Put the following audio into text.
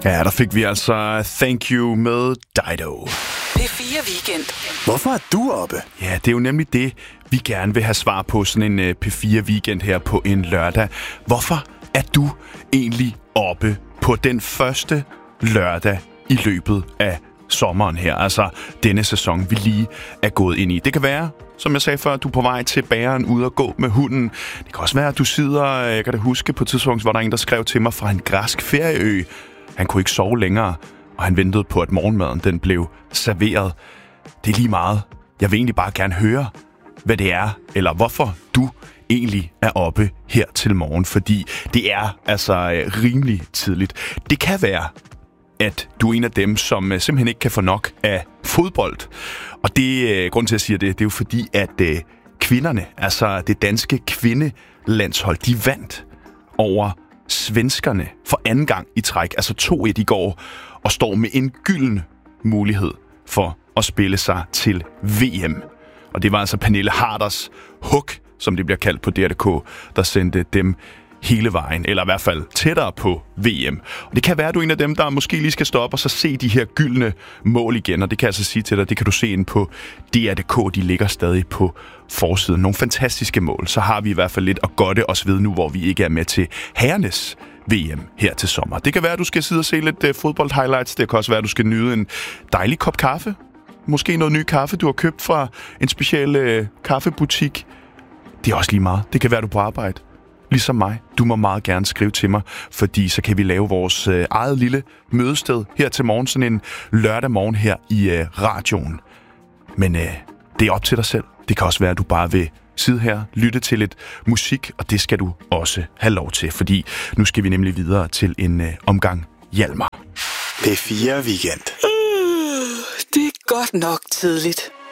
Ja, der fik vi altså Thank You med Dido. P4 Weekend. Hvorfor er du oppe? Ja, det er jo nemlig det, vi gerne vil have svar på sådan en P4 Weekend her på en lørdag. Hvorfor er du egentlig oppe på den første lørdag i løbet af sommeren her? Altså denne sæson, vi lige er gået ind i. Det kan være, som jeg sagde før, at du er på vej til bageren ude og gå med hunden. Det kan også være, at du sidder, jeg kan da huske på et tidspunkt, hvor der er en, der skrev til mig fra en græsk ferieø. Han kunne ikke sove længere, og han ventede på, at morgenmaden den blev serveret. Det er lige meget. Jeg vil egentlig bare gerne høre, hvad det er, eller hvorfor du egentlig er oppe her til morgen, fordi det er altså rimelig tidligt. Det kan være, at du er en af dem, som simpelthen ikke kan få nok af fodbold. Og det grund til, at jeg siger det, det er jo fordi, at kvinderne, altså det danske kvindelandshold, de vandt over svenskerne for anden gang i træk, altså 2-1 i går, og står med en gylden mulighed for at spille sig til VM. Og det var altså Pernille Harders hug, som det bliver kaldt på DR.dk, der sendte dem hele vejen, eller i hvert fald tættere på VM. Og det kan være, at du er en af dem, der måske lige skal stoppe og så se de her gyldne mål igen. Og det kan jeg altså sige til dig, det kan du se ind på DR.dk. De ligger stadig på forsiden. Nogle fantastiske mål. Så har vi i hvert fald lidt at godte os ved nu, hvor vi ikke er med til herrenes VM her til sommer. Det kan være, at du skal sidde og se lidt fodbold-highlights. Det kan også være, at du skal nyde en dejlig kop kaffe. Måske noget ny kaffe, du har købt fra en speciel kaffebutik. Det er også lige meget. Det kan være, du er på arbejde. Ligesom mig. Du må meget gerne skrive til mig, fordi så kan vi lave vores eget lille mødested her til morgen, sådan en lørdag morgen her i radioen. Men det er op til dig selv. Det kan også være, at du bare vil sidde her, lytte til lidt musik, og det skal du også have lov til, fordi nu skal vi nemlig videre til en omgang Hjalmar. P4 Weekend. Det er godt nok tidligt.